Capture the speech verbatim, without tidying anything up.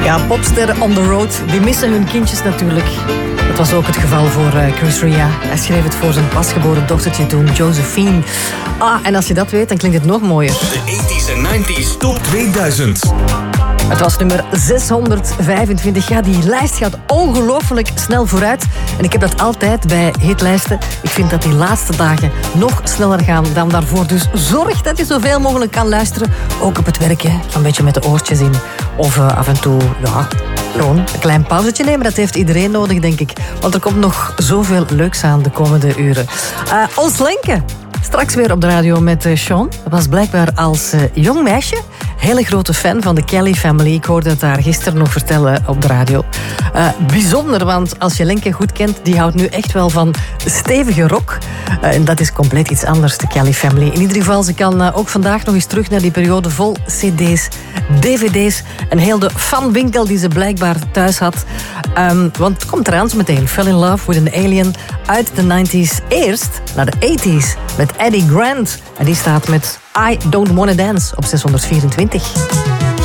Ja, popsterren on the road, die missen hun kindjes natuurlijk. Dat was ook het geval voor uh, Chris Rea. Hij schreef het voor zijn pasgeboren dochtertje toen, Josephine. Ah, en als je dat weet, dan klinkt het nog mooier. De tachtiger en negentiger Top tweeduizend. Het was nummer zeshonderdvijfentwintig. Ja, die lijst gaat ongelooflijk snel vooruit. En ik heb dat altijd bij hitlijsten. Ik vind dat die laatste dagen nog sneller gaan dan daarvoor. Dus zorg dat je zoveel mogelijk kan luisteren. Ook op het werk, hè. Een beetje met de oortjes in. Of uh, af en toe, ja, gewoon een klein pauzetje nemen. Dat heeft iedereen nodig, denk ik. Want er komt nog zoveel leuks aan de komende uren. Uh, Ons Lenke. Straks weer op de radio met uh, Sean. Dat was blijkbaar als uh, jong meisje hele grote fan van de Kelly Family. Ik hoorde het haar gisteren nog vertellen op de radio. Uh, bijzonder, want als je Lenke goed kent, die houdt nu echt wel van stevige rock. Uh, en dat is compleet iets anders, de Kelly Family. In ieder geval, ze kan uh, ook vandaag nog eens terug naar die periode vol cd's, dvd's en heel de fanwinkel die ze blijkbaar thuis had. Um, want het komt eraan zo meteen. Fell in Love with an Alien uit de negentiger. Eerst naar de tachtiger met Eddie Grant. En die staat met I Don't Wanna Dance op zeshonderdvierentwintig.